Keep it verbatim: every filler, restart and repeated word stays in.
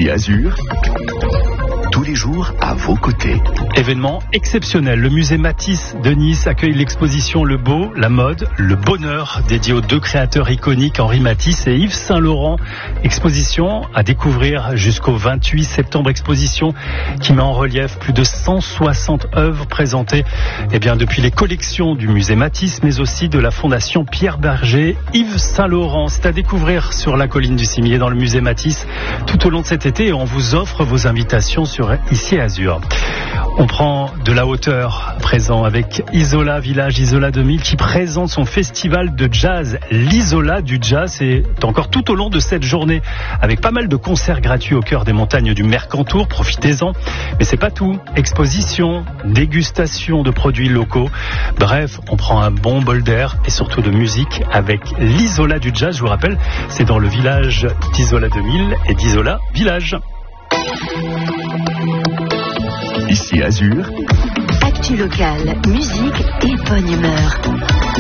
Ici Azur, tous les jours à vos côtés. Événement exceptionnel, le musée Matisse de Nice accueille l'exposition Le Beau, la mode, le bonheur, dédiée aux deux créateurs iconiques Henri Matisse et Yves Saint Laurent. Exposition à découvrir jusqu'au vingt-huit septembre, exposition qui met en relief plus de cent soixante œuvres présentées eh bien, depuis les collections du musée Matisse, mais aussi de la fondation Pierre Berger, Yves Saint Laurent. C'est à découvrir sur la colline du Cimier dans le musée Matisse tout au long de cet été, et on vous offre vos invitations sur Ici Azur. On prend de la hauteur présent avec Isola Village, Isola deux mille, qui présente son festival de jazz, l'Isola du jazz. C'est encore tout au long de cette journée, avec pas mal de concerts gratuits au cœur des montagnes du Mercantour. Profitez-en. Mais c'est pas tout. Exposition, dégustation de produits locaux. Bref, on prend un bon bol d'air et surtout de musique avec l'Isola du jazz. Je vous rappelle, c'est dans le village d'Isola deux mille et d'Isola Village. Ici Azur. Actu local, musique et bonne humeur.